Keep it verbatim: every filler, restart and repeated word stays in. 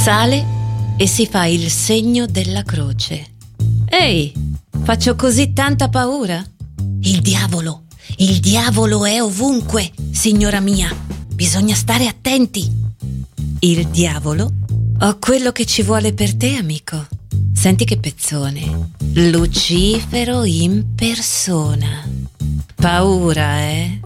Sale e si fa il segno della croce. Ehi, faccio così tanta paura? Il diavolo, il diavolo è ovunque, signora mia. Bisogna stare attenti. Il diavolo? Ho quello che ci vuole per te, amico. Senti che pezzone. Lucifero in persona. Paura, eh?